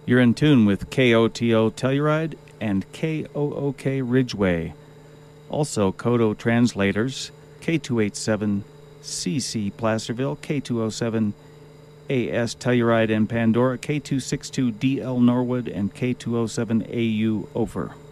You're in tune with KOTO Telluride and KOOK Ridgeway. Also, Kodo translators, K287CC Placerville, K207 AS Telluride and Pandora, K262DL Norwood, and K207AU Ophir.